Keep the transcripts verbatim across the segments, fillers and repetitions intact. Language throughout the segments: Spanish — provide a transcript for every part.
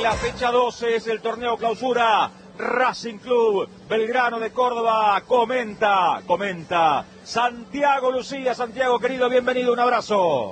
la fecha doce es el torneo clausura. Racing Club Belgrano de Córdoba comenta, comenta. Santiago Lucía, Santiago querido, bienvenido, un abrazo.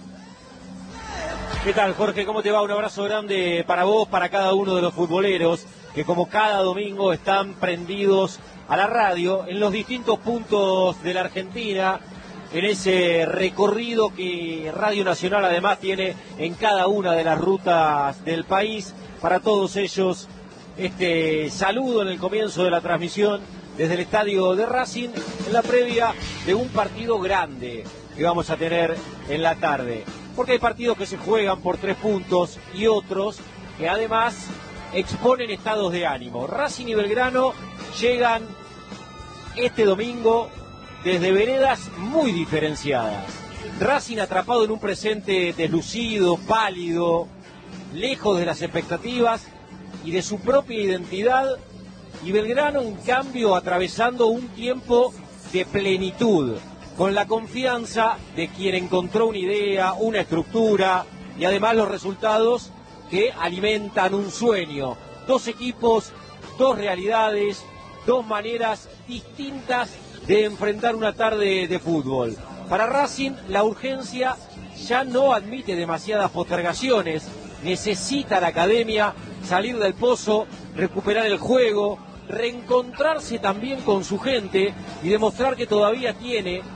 ¿Qué tal, Jorge? ¿Cómo te va? Un abrazo grande para vos, para cada uno de los futboleros que como cada domingo están prendidos a la radio en los distintos puntos de la Argentina, en ese recorrido que Radio Nacional además tiene en cada una de las rutas del país. Para todos ellos, este saludo en el comienzo de la transmisión desde el estadio de Racing, en la previa de un partido grande que vamos a tener en la tarde. Porque hay partidos que se juegan por tres puntos y otros que además exponen estados de ánimo. Racing y Belgrano llegan este domingo desde veredas muy diferenciadas. Racing atrapado en un presente deslucido, pálido, lejos de las expectativas y de su propia identidad, y Belgrano en cambio atravesando un tiempo de plenitud, con la confianza de quien encontró una idea, una estructura y además los resultados que alimentan un sueño. Dos equipos, dos realidades, dos maneras distintas de enfrentar una tarde de fútbol. Para Racing la urgencia ya no admite demasiadas postergaciones. Necesita la academia salir del pozo, recuperar el juego, reencontrarse también con su gente y demostrar que todavía tiene